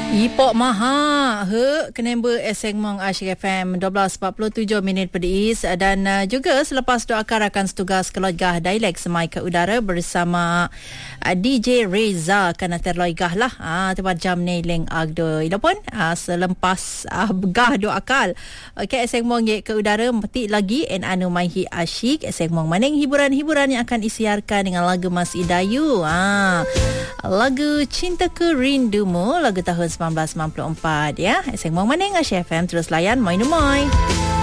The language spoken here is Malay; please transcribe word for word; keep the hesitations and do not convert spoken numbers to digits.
Ipok maha he kenemba eseng mong Asyik F M dua belas empat puluh tujuh minit pedis dan uh, juga selepas doakan rakan setugas keluarga dialek semai ke udara bersama uh, D J Reza kena terloigah lah ah uh, tempat jam nailing agdo ilapun uh, selepas uh, begah doakal okey eseng mong ye ke udara meti lagi en anu maihi asyik eseng mong maning hiburan-hiburan yang akan isiarkan dengan lagu Mas Idayu ah uh, lagu Cintaku Rindumu lagu tahun sembilan belas sembilan puluh empat ya. Eseng mong maning Asyik F M terus layan moi no moi.